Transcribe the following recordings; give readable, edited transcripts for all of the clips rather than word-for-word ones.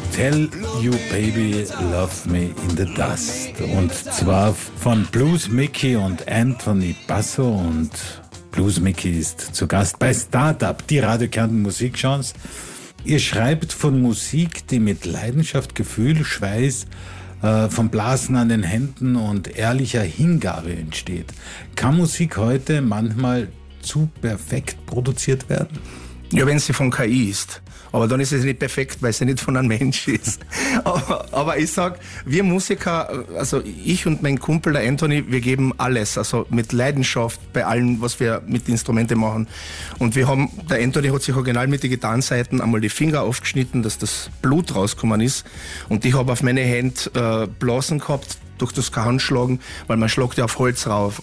Tell You Baby Love Me in the Dust. Und zwar von Blues Mickey und Anthony Basso. Und Blues Mickey ist zu Gast bei Startup, die Radio Kärnten Musikchance. Ihr schreibt von Musik, die mit Leidenschaft, Gefühl, Schweiß, vom Blasen an den Händen und ehrlicher Hingabe entsteht. Kann Musik heute manchmal zu perfekt produziert werden? Ja, wenn sie von KI ist. Aber dann ist es nicht perfekt, weil sie nicht von einem Mensch ist. aber ich sag, wir Musiker, also ich und mein Kumpel, der Anthony, wir geben alles, also mit Leidenschaft bei allem, was wir mit Instrumenten machen. Und der Anthony hat sich original mit den Gitarrenseiten einmal die Finger aufgeschnitten, dass das Blut rausgekommen ist. Und ich habe auf meine Hände Blasen gehabt, durch das Handschlagen, weil man schlagt ja auf Holz rauf.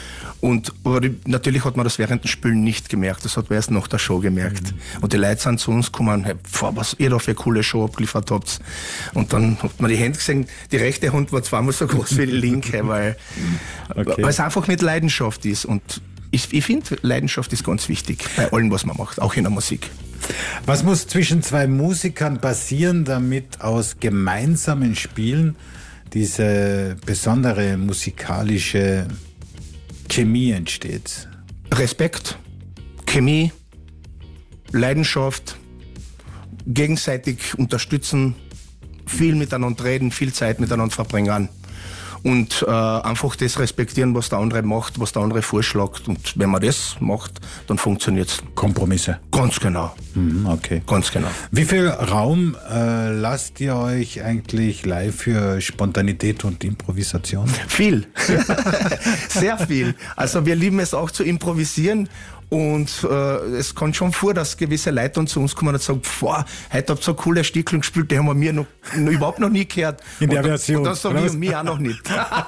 Aber natürlich hat man das während dem Spielen nicht gemerkt. Das hat man erst nach der Show gemerkt. Und die Leute sind zu uns gekommen, hey, was ihr da für eine coole Show abgeliefert habt. Und dann hat man die Hände gesehen, die rechte Hand war zweimal so groß wie die linke, weil es einfach mit Leidenschaft ist. Und ich finde, Leidenschaft ist ganz wichtig bei allem, was man macht, auch in der Musik. Was muss zwischen zwei Musikern passieren, damit aus gemeinsamen Spielen diese besondere musikalische Chemie entsteht? Respekt, Chemie, Leidenschaft, gegenseitig unterstützen, viel miteinander reden, viel Zeit miteinander verbringen und einfach das respektieren, was der andere macht, was der andere vorschlägt. Und wenn man das macht, dann funktioniert's. Kompromisse. Ganz genau. Okay. Ganz genau. Wie viel Raum lasst ihr euch eigentlich live für Spontanität und Improvisation? Viel. Sehr viel. Also wir lieben es auch zu improvisieren. Und es kommt schon vor, dass gewisse Leute dann zu uns kommen und sagen, boah, heute habt ihr so coole Stückchen gespielt, die haben wir mir überhaupt noch nie gehört. In der Version. Und dann sagen wir, mir auch noch nicht.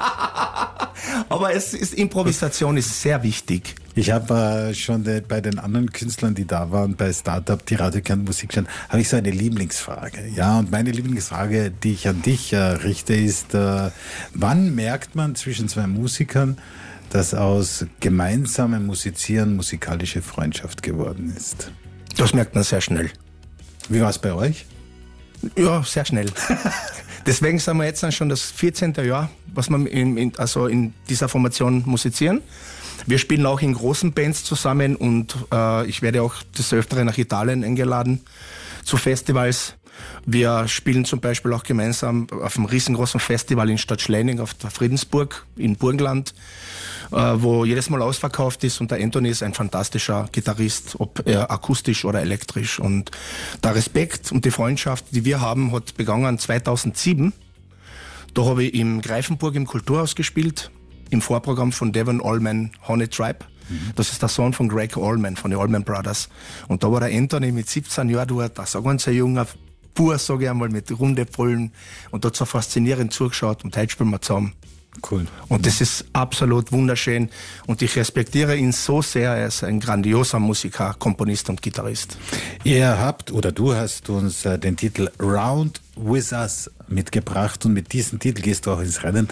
Aber Improvisation ist sehr wichtig. Ich habe schon bei den anderen Künstlern, die da waren, bei Startup, die Radio Kärnten Musikchance, habe ich so eine Lieblingsfrage. Ja, und meine Lieblingsfrage, die ich an dich richte, ist, wann merkt man zwischen zwei Musikern, dass aus gemeinsamem Musizieren musikalische Freundschaft geworden ist? Das merkt man sehr schnell. Wie war es bei euch? Ja, sehr schnell. Deswegen sind wir jetzt schon das 14. Jahr, was wir in dieser Formation musizieren. Wir spielen auch in großen Bands zusammen und ich werde auch des Öfteren nach Italien eingeladen zu Festivals. Wir spielen zum Beispiel auch gemeinsam auf einem riesengroßen Festival in Stadt Schleining auf der Friedensburg in Burgenland, wo jedes Mal ausverkauft ist, und der Anthony ist ein fantastischer Gitarrist, ob er akustisch oder elektrisch. Und der Respekt und die Freundschaft, die wir haben, hat begonnen 2007. Da habe ich im Greifenburg im Kulturhaus gespielt, im Vorprogramm von Devon Allman Honey Tribe. Das ist der Sohn von Greg Allman, von den Allman Brothers. Und da war der Anthony mit 17 Jahren dort, so ein ganz junger Bub, sage ich einmal, mit runde Brüllen. Und dort so faszinierend zugeschaut, und heute spielen wir zusammen. Cool. Und das ist absolut wunderschön. Und ich respektiere ihn so sehr. Er ist ein grandioser Musiker, Komponist und Gitarrist. Du hast uns den Titel Round With Us mitgebracht, und mit diesem Titel gehst du auch ins Rennen.